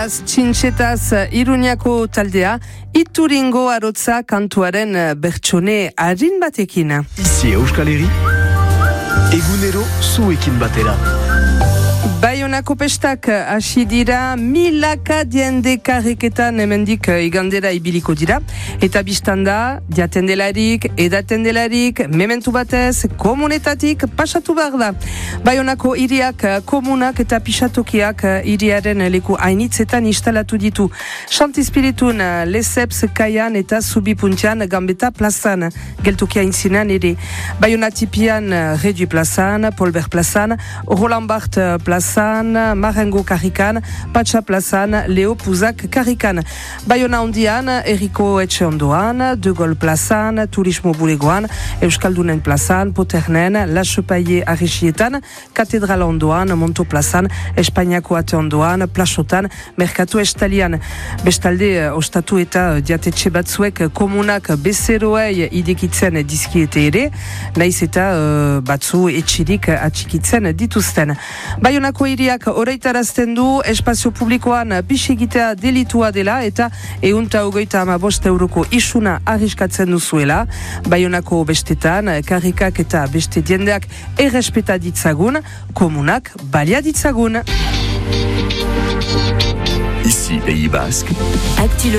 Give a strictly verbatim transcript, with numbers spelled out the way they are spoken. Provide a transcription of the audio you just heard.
Txintxetaz Iruñako taldea, Ituringo arotza kantuaren bertsone harin batekin. Izi Euskal Herri, egunero zuekin batera. Baionako pestak hasi dira, milaka diende karriketan hemendik igandera ibiliko dira. Eta biztanda, diatendelarik, edatendelarik, mementu batez, komunetatik pasatu behar da. Baionako hiriak, komunak eta pisatokiak hiriaren leku hainitzetan instalatu ditu. Xantizpiritun, Leseps, Kaian eta Zubipuntian, Gambeta plazan, geltokia intzinan ere. Baionatipian, Redi plazan, Polber plazan, Roland Barthes plazan, Marengo karrikan, Patxa plazan, Leo Puzak karrikan. Baiona ondian, Eriko Etxe ondoan, De Gaulle plazan, Turismo bulegoan, Euskaldunen plazan, Poternen, La Chepaille arrisietan, Katedral ondoan, Monto plazan, Espainiako ate ondoan, Plaxotan, Merkatu estalian. Bestalde, ostatu eta diatetxe batzuek komunak bezeroei idekitzen dizkiete ere, naiz eta uh, batzu etxirik atxikitzen dituzten. Baionako hiriak oraitarazten du espazio publikoan bisegitea delitua dela eta ehunta hogeita hamabost euroko isuna arriskatzen duzuela. Baionako bestetan, karrikak eta beste diendeak errespeta ditzagun, komunak balia ditzagun. Ici Pays Basque. Actu